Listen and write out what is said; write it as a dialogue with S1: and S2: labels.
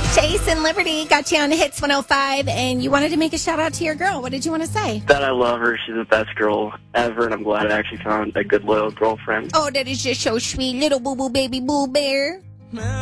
S1: Chase and Liberty got you on Hits 105, and you wanted to make a shout out to your girl. What did you want to say?
S2: That I love her. She's the best girl ever, and I'm glad I actually found a good, loyal girlfriend.
S1: Oh, that is just so sweet. Little boo-boo baby boo bear.